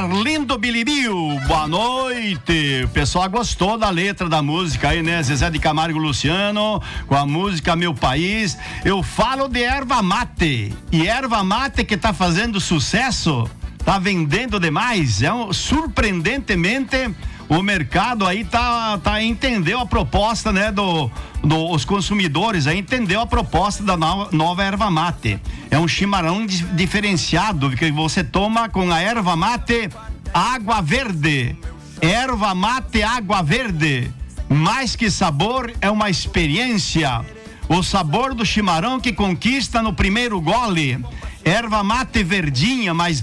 Arlindo Bilibio, boa noite. O pessoal gostou da letra da música aí, né? Zezé de Camargo e Luciano, com a música Meu País. Eu falo de erva mate, e erva mate que tá fazendo sucesso, tá vendendo demais. Surpreendentemente, o mercado aí entendeu a proposta, né, os consumidores aí entendeu a proposta da nova erva mate. É um chimarrão diferenciado que você toma com a erva mate água verde. Erva mate água verde. Mais que sabor, é uma experiência. O sabor do chimarrão que conquista no primeiro gole. Erva mate verdinha, mas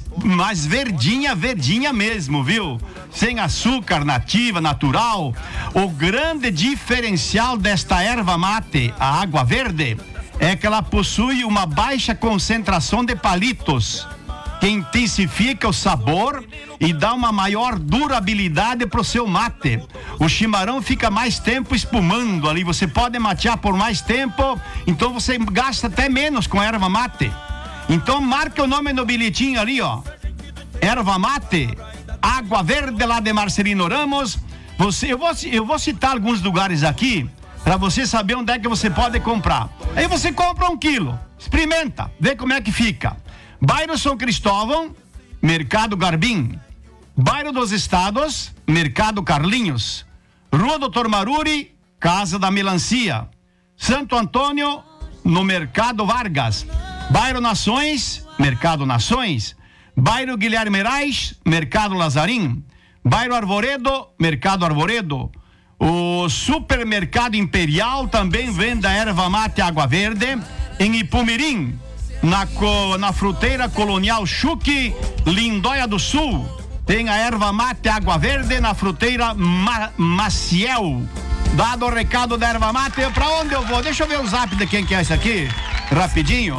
verdinha mesmo, viu? Sem açúcar, nativa, natural. O grande diferencial desta erva mate, a água verde, é que ela possui uma baixa concentração de palitos, que intensifica o sabor e dá uma maior durabilidade pro seu mate. O chimarrão fica mais tempo espumando ali, você pode matear por mais tempo, então você gasta até menos com a erva mate. Então marca o nome no bilhetinho ali, ó. Erva mate, água verde lá de Marcelino Ramos. Eu vou citar alguns lugares aqui para você saber onde é que você pode comprar. Aí você compra 1 quilo, experimenta, vê como é que fica. Bairro São Cristóvão, Mercado Garbim. Bairro dos Estados, Mercado Carlinhos. Rua Doutor Maruri, Casa da Melancia. Santo Antônio, no Mercado Vargas. Bairro Nações, Mercado Nações. Bairro Guilherme Reis, Mercado Lazarim. Bairro Arvoredo, Mercado Arvoredo. O Supermercado Imperial também vende a erva mate água verde. Em Ipumirim, na fruteira Colonial Chuque, Lindóia do Sul, tem a erva mate água verde. Na fruteira Maciel. Dado o recado da erva mate, pra onde eu vou? Deixa eu ver o zap de quem que é esse aqui. Rapidinho.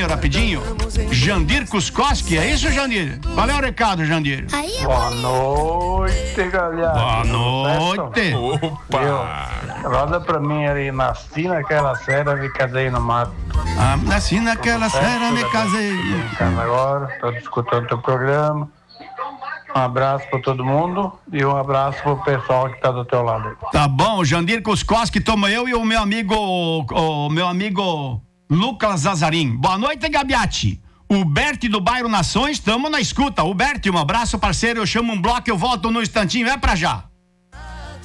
Jandir Kuskoski, é isso, Jandir? Qual é o recado, Jandir? Boa noite, galera. Boa noite. Opa! Roda pra mim ali, nasci naquela serra, me casei no mato. Nasci naquela serra, me casei. Agora, tô escutando teu programa. Um abraço para todo mundo e um abraço pro pessoal que tá do teu lado. Tá bom, Jandir Kuskoski, toma eu e o meu amigo Lucas Zazarim. Boa noite, Gabiati. O Berti do Bairro Nações, estamos na escuta. O Berti, um abraço, parceiro. Eu chamo um bloco, eu volto no instantinho, é pra já.